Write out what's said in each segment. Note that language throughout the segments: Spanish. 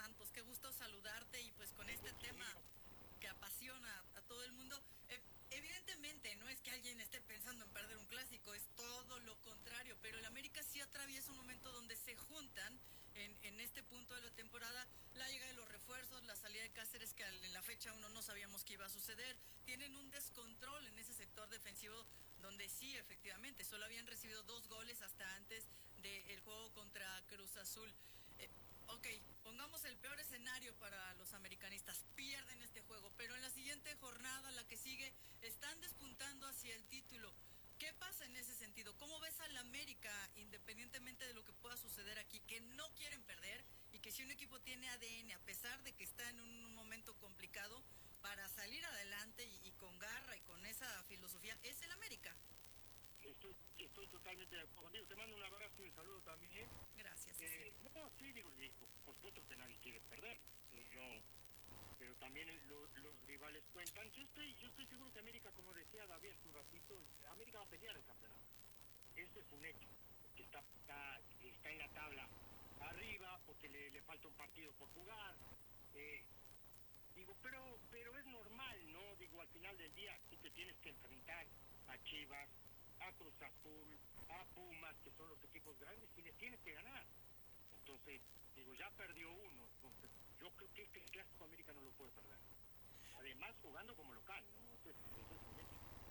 Santos, qué gusto saludarte y pues con este tema que apasiona a todo el mundo. Evidentemente no es que alguien esté pensando en perder un clásico, es todo lo contrario, pero el América sí atraviesa un momento donde se juntan en este punto de la temporada la llegada de los refuerzos, la salida de Cáceres que en la fecha uno no sabíamos que iba a suceder, tienen un descontrol en ese sector defensivo donde sí, efectivamente, solo habían recibido 2 goles hasta antes del juego contra Cruz Azul. Ok, pongamos el peor escenario para los americanistas. Pierden este juego, pero en la siguiente jornada, la que sigue, están despuntando hacia el título. ¿Qué pasa en ese sentido? ¿Cómo ves al América, independientemente de lo que pueda suceder aquí, que no quieren perder y que si un equipo tiene ADN, a pesar de que está en un momento complicado, para salir adelante y con garra y con esa filosofía, es el América? Estoy totalmente de acuerdo contigo. Te mando un abrazo y un saludo también. Gracias. No, sí, digo, por supuesto que nadie quiere perder, pero también los rivales cuentan. Yo estoy seguro que América, como decía David hace un ratito, América va a pelear el campeonato. Eso es un hecho, que está en la tabla arriba, porque le falta un partido por jugar. Digo, pero es normal, ¿no? Digo, al final del día tú te tienes que enfrentar a Chivas, a Cruz Azul, a Pumas, que son los equipos grandes, y les tienes que ganar. Entonces, digo, ya perdió uno. Entonces, yo creo que este Clásico América no lo puede perder. Además, jugando como local, ¿no? Eso es un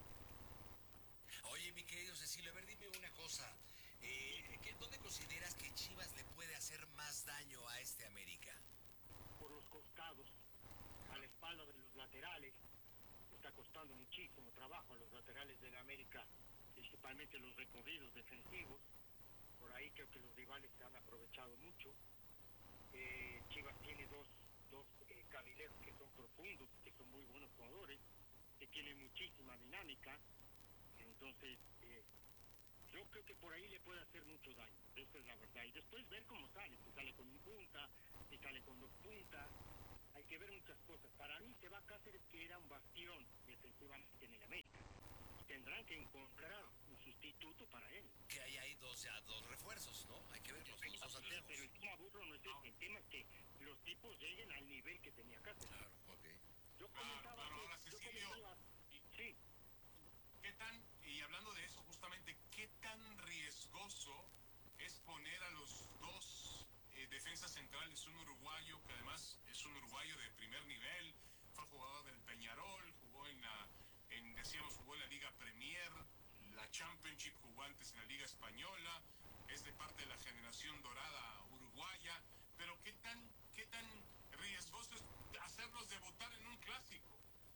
hecho. Oye, mi querido Cecilio, a ver, dime una cosa. ¿Dónde consideras que Chivas le puede hacer más daño a este América? Por los costados, a la espalda de los laterales. Está costando muchísimo trabajo a los laterales de la América, principalmente los recorridos defensivos. Por ahí creo que los rivales se han aprovechado mucho. Chivas tiene dos carrileros que son profundos, que son muy buenos jugadores, que tienen muchísima dinámica. Entonces, yo creo que por ahí le puede hacer mucho daño. Esa es la verdad. Y después ver cómo sale. Si sale con un punta, si sale con 2 puntas. Hay que ver muchas cosas. Para mí se va a Cáceres, que era un bastión defensivamente en el América. Tendrán que encontrar un sustituto para él. Que hay dos refuerzos, ¿no? Hay que verlos, los dos antiguos. Pero el tema burro no es ese. El tema es que los tipos lleguen al nivel que tenía Cáceres. Claro, ok. Yo comentaba ahora, Cecilio, sí. ¿Qué tan, y hablando de eso justamente, qué tan riesgoso es poner a los dos defensas centrales, un uruguayo que además es un uruguayo de primer nivel, fue jugador del Peñarol, jugó jugó en la Liga Premier, la Championship, jugó antes en la Liga Española, es de parte de la generación dorada uruguaya, pero qué tan riesgoso es hacerlos debutar en un clásico?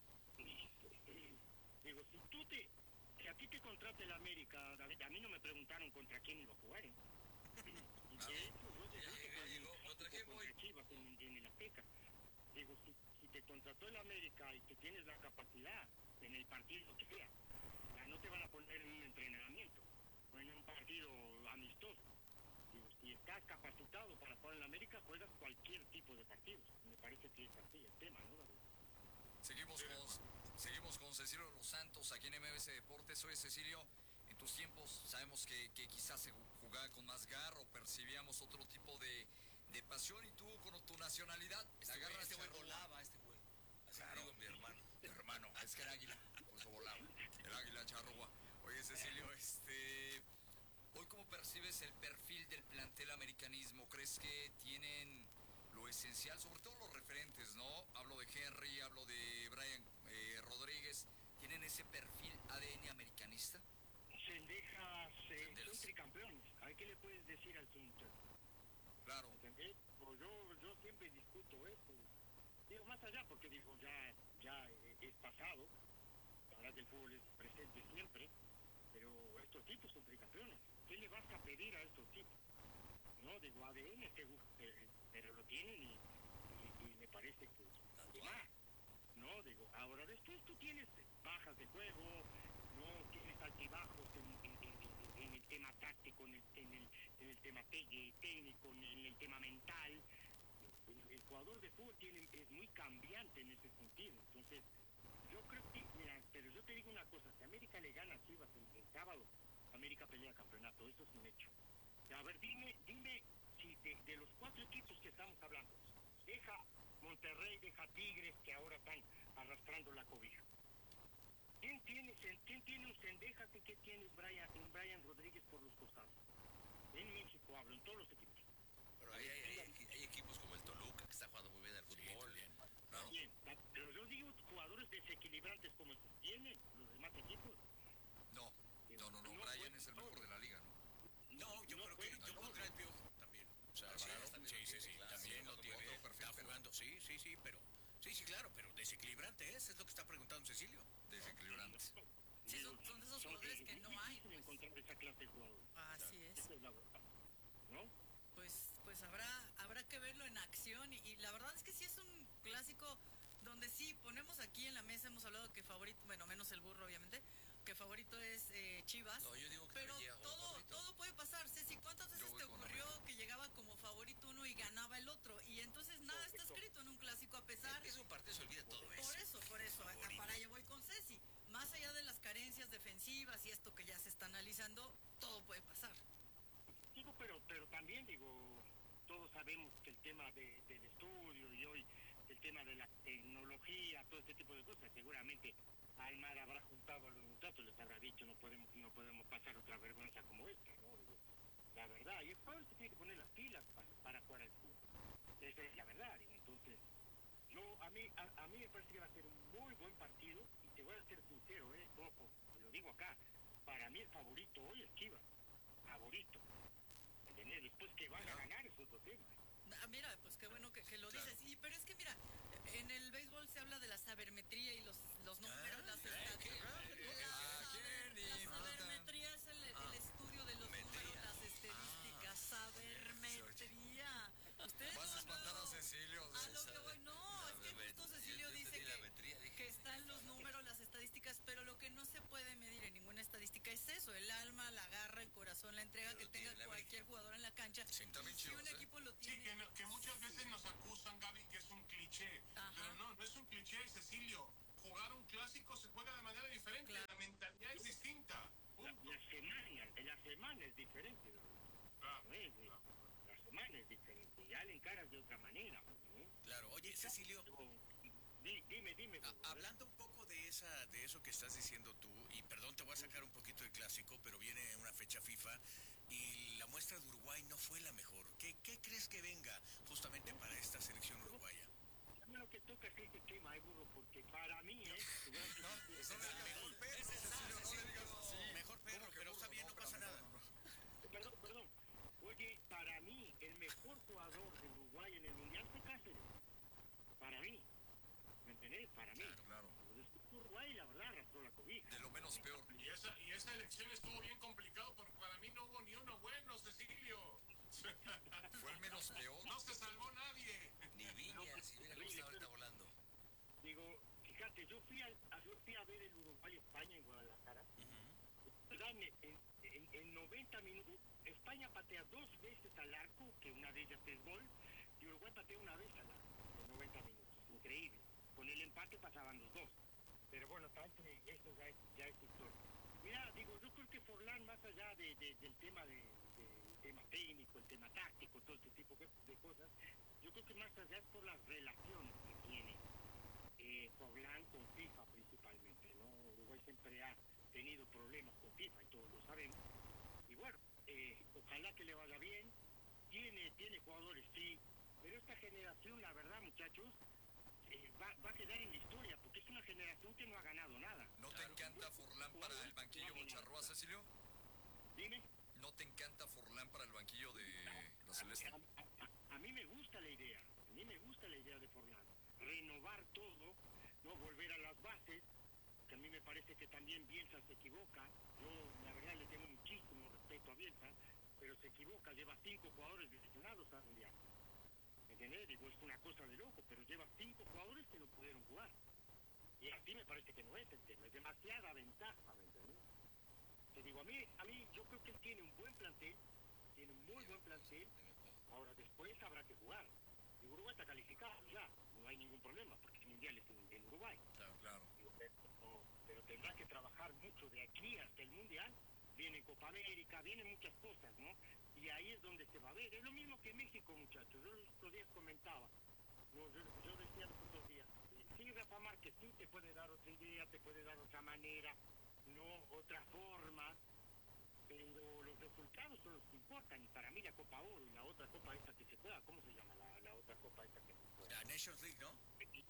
Digo, si a ti te contrata el América, David, a mí no me preguntaron contra quién iba a jugar, ¿eh? Y de hecho, contra Chivas en el Azteca. Digo, si te contrató el América y que tienes la capacidad en el partido que sea, ya no te van a poner en un entrenamiento o en un partido amistoso. Digo, si estás capacitado para jugar en la América, juegas cualquier tipo de partidos. Me parece que es así el tema, ¿no, David? Seguimos con Cecilio Los Santos aquí en MBC Deportes. Soy Cecilio. En tus tiempos sabemos que quizás se jugaba con más garra o percibíamos otro tipo de pasión, y tú con tu nacionalidad Este güey volaba, este güey. Así claro, digo, mi hermano, es que era águila, por eso volaba. El águila charrúa. Oye, Cecilio, hoy cómo percibes el perfil del plantel americanismo. ¿Crees que tienen lo esencial, sobre todo los referentes, ¿no? Hablo de Henry, hablo de Brian Rodríguez. ¿Tienen ese perfil ADN americanista? Sendejas son tricampeones. ¿A qué le puedes decir al Sunter? Claro. ¿Entendés? Pues yo siempre discuto eso. Digo, más allá, porque digo, ya es pasado. La verdad que el fútbol es presente siempre. Pero estos tipos son tricampeones. ¿Qué le vas a pedir a estos tipos? No, digo, ADN seguro, pero lo tienen y me parece que más. No, digo, ahora después tú tienes bajas de juego, no tienes altibajos en el tema táctico, en el tema técnico, en el tema mental. El jugador de fútbol es muy cambiante en ese sentido. Entonces, yo creo que, mira, pero yo te digo una cosa, si América le gana a Chivas el sábado, América pelea campeonato, eso es un hecho. A ver, dime si de los 4 equipos que estamos hablando, deja Monterrey, deja Tigres, que ahora están arrastrando la cobija. ¿Quién tiene un Cendejas y qué tiene un Brian Rodríguez por los costados? En México hablo, en todos los equipos. Pero hay equipos como el Toluca que está jugando muy bien al fútbol. ¿No? Bien, pero yo digo jugadores desequilibrantes como tienen los demás equipos. No, Brian es el mejor de la liga, ¿no? No, yo creo que el Piojo también. O sea, Alvarado sí, también sí, lo tiene, claro, también lo otro tiene. perfil, Está pero- jugando, sí, pero... Sí, claro, pero desequilibrante es lo que está preguntando Cecilio. Desequilibrante. Sí, son de esos jugadores que no hay, difícil pues. encontrar esa clase de jugadores. Así es. Esa es la verdad, ¿no? Pues habrá que verlo en acción y la verdad es que sí es un clásico donde sí ponemos aquí en la mesa, hemos hablado que favorito, bueno, menos el burro obviamente, que favorito es Chivas, No, yo digo que pero no llega como favorito. todo puede pasar. Ceci, ¿cuántas Yo veces voy te con ocurrió que llegaba como favorito uno y ganaba el otro? Y entonces nada está escrito en un clásico a pesar. Es un partido, se olvida todo eso. Por eso, para allá voy con Ceci. Más allá de las carencias defensivas y esto que ya se está analizando, todo puede pasar. Digo, pero también digo, todos sabemos que el tema del estudio y hoy el tema de la tecnología, todo este tipo de cosas, seguramente Almar habrá juntado a los muchachos, les habrá dicho no podemos pasar otra vergüenza como esta, ¿no? Digo, la verdad, y el jugador se tiene que poner las pilas para jugar al fútbol. Esa es la verdad, digo, entonces, a mí me parece que va a ser un muy buen partido, y te voy a ser sincero, ojo, te lo digo acá, para mí el favorito hoy es Chivas, favorito. ¿Entendés? Después que van a ganar es otro tema. Mira, pues qué bueno que lo Claro. dices. Sí, pero es que mira, en el béisbol se habla de la sabermetría y los números, las estadísticas. La sabermetría es el estudio de los números, las estadísticas. Sabermetría. Ustedes Vas a espantar a no. Cecilio. A lo que voy, no, es que justo Cecilio Yo dice entendí la metría, dije, que están los números, las estadísticas, pero lo que no se puede medir en ninguna estadística es eso, el alma, la garra, el corazón, la entrega Pero que lo tenga tiene la cualquier jugador en la cancha. Sí, también Y si Chivas, un equipo lo Sí, tiene. que muchas veces nos acusan, Gaby, que es un cliché. Ajá. Pero no es un cliché, Cecilio. Jugar un clásico se juega de manera diferente. Claro. La mentalidad es distinta. Punto. La semana es diferente, ¿no? Claro, ¿No es? claro. La semana es diferente, ya le encaras de otra manera, ¿no? Claro, oye, Cecilio, Dime, hablando un poco de eso que estás diciendo tú, y perdón, te voy a sacar un poquito de clásico, pero viene una fecha FIFA y la muestra de Uruguay no fue la mejor. ¿Qué crees que venga justamente para esta selección uruguaya? a mí lo que toca es este tema, burro, porque para mí, Mejor perro, pero está bien, no pasa nada. Perdón. Oye, para mí, el mejor jugador de Uruguay en el Mundial fue Cáceres. Para mí. ¿Me entendés? Para mí. Claro. Después Uruguay, la verdad, arrastró la cobija. De lo menos peor. Y esa elección estuvo bien complicado porque para mí no hubo ni uno bueno, Cecilio. Fue el menos peor. No se salvó nadie. Ni Viñas, si mira cómo está ahorita volando. Digo, fíjate, yo fui a ver el Uruguay-España en Guadalajara. ¿Verdad? En 90 minutos, España patea 2 veces al arco, que una de ellas es gol, y Uruguay patea una vez al arco, en 90 minutos. Increíble. Con el empate pasaban los dos. Pero bueno, tanto esto ya es historia. Mira, digo, yo creo que Forlán, más allá del tema tema técnico, el tema táctico, todo este tipo de cosas, yo creo que más allá es por las relaciones que tiene Forlán con FIFA principalmente, ¿no? Uruguay siempre ha tenido problemas con FIFA y todos lo sabemos. Y bueno, ojalá que le vaya bien. Tiene jugadores, sí, pero esta generación, la verdad, muchachos, va a quedar en la historia, porque es una generación que no ha ganado nada. ¿No te encanta Forlán para el banquillo Bocharroa, Cecilio? Dime. ¿No te encanta Forlán para el banquillo de la Celeste? A mí me gusta la idea, de Forlán. Renovar todo, no volver a las bases, que a mí me parece que también Bielsa se equivoca. Yo, la verdad, le tengo muchísimo respeto a Bielsa, pero se equivoca, lleva 5 jugadores lesionados al Mundial. ¿Entendés? Digo, es una cosa de loco, pero lleva 5 jugadores que no pudieron jugar. Y así me parece que no es el tema, es demasiada ventaja, ¿me entendés? Te digo, a mí yo creo que él tiene un buen plantel, tiene un muy buen plantel, ahora después habrá que jugar. Y Uruguay está calificado ya, no hay ningún problema, porque el Mundial es en Uruguay. Claro. Digo, pero tendrá que trabajar mucho de aquí hasta el Mundial, viene Copa América, vienen muchas cosas, ¿no? Y ahí es donde se va a ver. Es lo mismo que México, muchachos. Yo los otros días comentaba. No, yo decía los otros días, sí, Rafa Márquez, sí te puede dar otra idea, te puede dar otra manera, no otra forma, pero los resultados son los que importan. Y para mí la Copa Oro y la otra Copa esta que se juega, ¿cómo se llama la otra Copa esta que se juega? La Nations League, ¿no?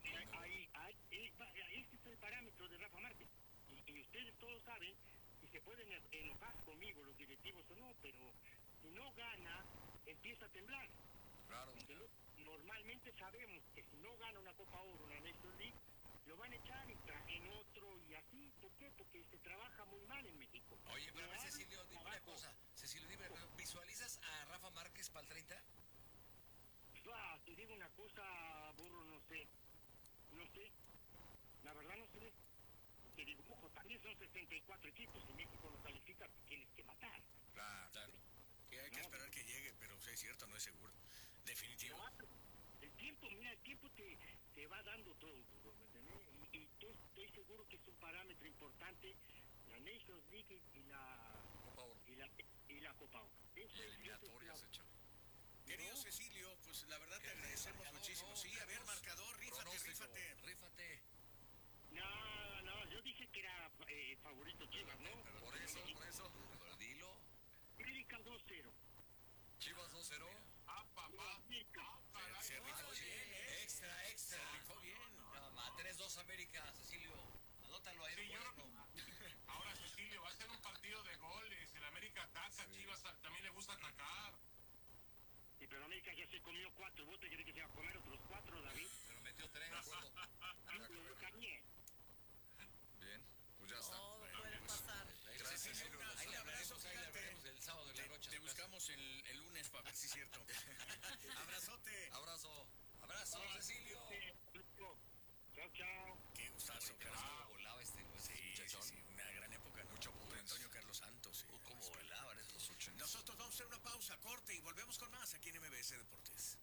Ese es el parámetro de Rafa Márquez. Y ustedes todos saben, y se pueden enojar conmigo los directivos o no, pero si no gana, empieza a temblar. Claro. Normalmente sabemos que si no gana una Copa Oro, una Nations League, lo van a echar y traen otro y así. ¿Por qué? Porque se trabaja muy mal en México. Oye, pero No hay Cecilio, dime una trabajo. cosa. Cecilio, dime, ¿visualizas a Rafa Márquez para el 30? Te digo una cosa, burro, no sé. No sé. La verdad no sé. Te digo, ojo, también son 64 equipos. Si México no califica, tienes que matar. Claro. Que hay que No, esperar que llegue, pero sí es cierto, no es seguro. Definitivo. El tiempo, mira, el tiempo te va dando todo, burro, ¿me entendés? Y estoy seguro que es un parámetro importante la Nations League y la Copa Oro. y la Copa Oro. Y eliminatorias, échale. Querido Cecilio, pues la verdad te agradecemos marcador, muchísimo. no, Sí, a ver, Carlos. marcador, Pronóstico. Rífate. No, yo dije que era favorito Chivas, ¿no? Por eso. Pero dilo. América 2-0. Chivas 2-0. Ah, papá. América. Ah, caray. Se rifó bien, ¿eh? Extra. Se rifó bien. Nada más, 3-2 América, Cecilio. Anótalo ahí en Sí, el yo cuaderno. Ahora, Cecilio, va a ser un partido de goles. El América ataca, Chivas también le gusta atacar. Sí, pero América ya se comió 4. ¿Vos te querés que se va a comer otros 4, David? Pero metió 3. De acuerdo. Lo engañé. Bien, pues ya está. Todo puede pasar. Gracias, Cecilio. Ahí le abrazo, Ahí le gigante. hablaremos el sábado de la noche. Te buscamos el lunes para ver si es cierto. Abrazote. Abrazo. Abrazo, Cecilio. Chao, chao. Qué gustazo, Pero carajo. cómo volaba este Sí, muchachón. sí, una gran época, ¿no? Mucho Por potencia. Antonio Carlos Santos. Sí. Cómo volaban esos 80. Nosotros vamos a hacer una pausa, corte y volvemos con más aquí en MBS Deportes.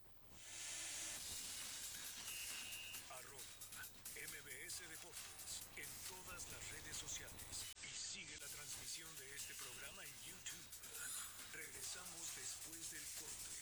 @MBS Deportes en todas las redes sociales y sigue la transmisión de este programa en YouTube. Regresamos después del corte.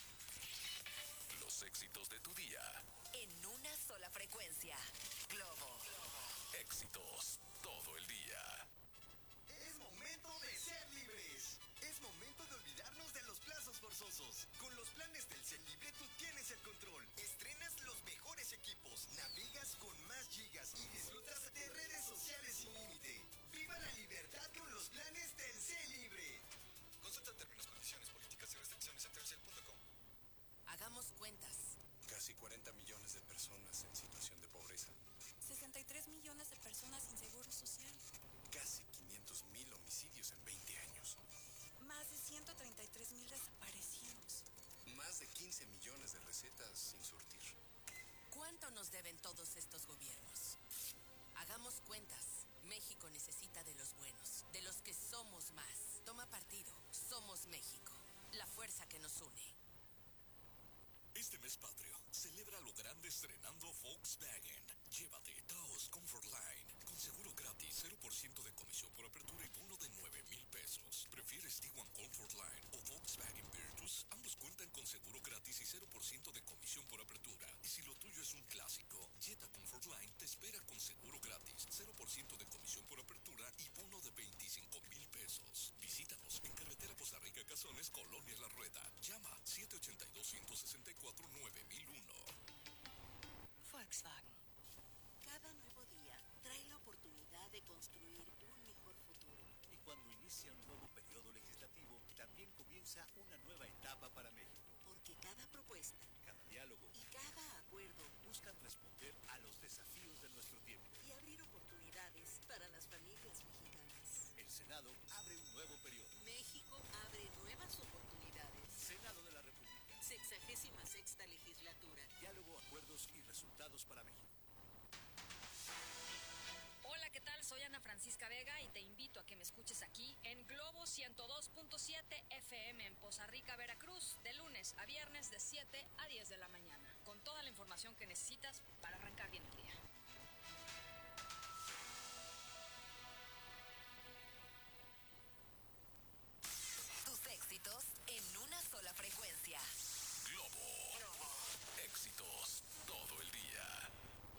Los éxitos de tu día. En una sola frecuencia. Globo. Éxitos todo el día. Es momento de ser libres. Es momento de olvidarnos de los plazos forzosos. Con los planes del Cel Libre tú tienes el control. Estrenas los mejores equipos, navegas con más gigas y disfrutas de redes sociales sin límite. ¡Viva la libertad con los planes del Cel Libre! Consulta términos, condiciones, políticas y restricciones en telcel.com. Hagamos cuentas. Casi 40 millones de personas en situación de pobreza. 63 millones de personas sin seguro social. Casi 500,000 homicidios en 20 años. Más de 133,000 desaparecidos. Más de 15 millones de recetas sin surtir. ¿Cuánto nos deben todos estos gobiernos? Hagamos cuentas. México necesita de los buenos, de los que somos más. Toma partido. Somos México. La fuerza que nos une. Este mes patrio, celebra lo grande estrenando Volkswagen. Llévate Taos Comfort Line con seguro gratis, 0% de comisión por apertura y bono de 9,000 pesos. ¿Prefieres Tiguan Comfort Line o Volkswagen Virtus? Ambos cuentan con seguro gratis y 0% de comisión por apertura. Y si lo tuyo es un clásico, Jetta Comfort Line te espera con seguro gratis, 0% de comisión por apertura y bono de 25,000 pesos. Visítanos en Carretera Poza Rica Cazones, Colonia La Rueda. Llama 782-164-9001. Volkswagen. Cada nuevo día trae la oportunidad de construir un mejor futuro. Y cuando inicia un nuevo periodo legislativo, también comienza una nueva etapa para México. Porque cada propuesta Cada diálogo y cada acuerdo buscan responder a los desafíos de nuestro tiempo. y abrir oportunidades para las familias mexicanas. El Senado abre un nuevo periodo. México abre nuevas oportunidades. Senado de la República. 66ª legislatura. Diálogo, acuerdos y resultados para México. Hola, ¿qué tal? Soy Ana Francisca Vega y te invito a que me escuches aquí en Globo 102.7 FM en Poza Rica, Veracruz, de lunes a viernes de 7 a 10 de la mañana, con toda la información que necesitas para arrancar bien el día.